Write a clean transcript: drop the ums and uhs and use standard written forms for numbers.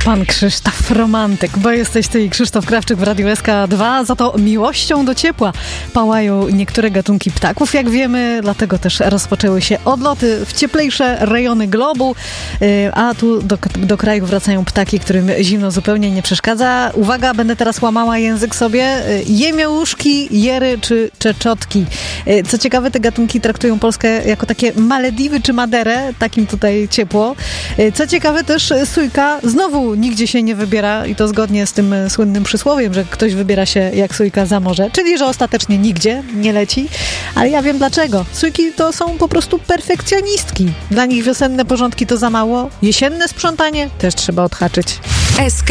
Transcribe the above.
Pan Krzysztof romantyk, bo jesteś ty i Krzysztof Krawczyk w Radiu SK2. Za to miłością do ciepła pałają niektóre gatunki ptaków, jak wiemy, dlatego też rozpoczęły się odloty w cieplejsze rejony globu, a tu do kraju wracają ptaki, którym zimno zupełnie nie przeszkadza. Uwaga, będę teraz łamała język sobie. Jemiołuszki, jery czy czeczotki. Co ciekawe, te gatunki traktują Polskę jako takie Malediwy czy Maderę, takim tutaj ciepło. Co ciekawe, też sójka znowu nigdzie się nie wybiera i to zgodnie z tym słynnym przysłowiem, że ktoś wybiera się jak sójka za morze, czyli że ostatecznie nigdzie nie leci, ale ja wiem dlaczego. Sójki to są po prostu perfekcjonistki. Dla nich wiosenne porządki to za mało, jesienne sprzątanie też trzeba odhaczyć. SK